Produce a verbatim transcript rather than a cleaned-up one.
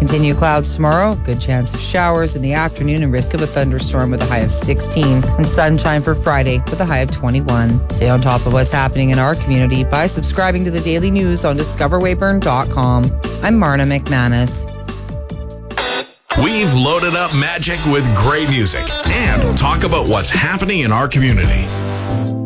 Continue clouds tomorrow. Good chance of showers in the afternoon and risk of a thunderstorm with a high of sixteen. And sunshine for Friday with a high of twenty-one. Stay on top of what's happening in our community by subscribing to the Daily News on discover weyburn dot com. I'm Marna McManus. We've loaded up Magic with great music and talk about what's happening in our community.